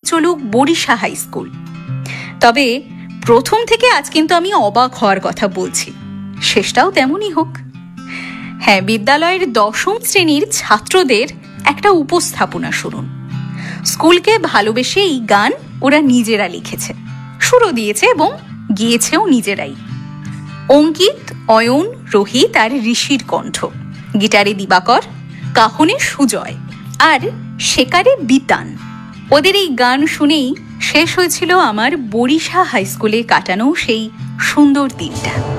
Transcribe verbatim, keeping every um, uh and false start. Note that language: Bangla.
চলুক বরিশা হাই স্কুল। তবে প্রথম থেকে আজ কিন্তু আমি অবাক হওয়ার কথা বলছি, শেষটাও তেমনই হোক। হ্যাঁ, বিদ্যালয়ের দশম শ্রেণীর ছাত্রদের একটা উপস্থাপনা শুনুন। স্কুলকে ভালোবেসে এই গান ওরা নিজেরা লিখেছে, সুরও দিয়েছে এবং গিয়েছেও নিজেরাই। অঙ্কিত, অয়ন, রোহিত আর ঋষির কণ্ঠ, গিটারে দিবাকর, কাহনে সুজয় আর শেকারে বিতান। ওদের এই গান শুনেই শেষ হয়েছিল আমার বরিশা হাই স্কুলে কাটানো সেই সুন্দর দিনটা।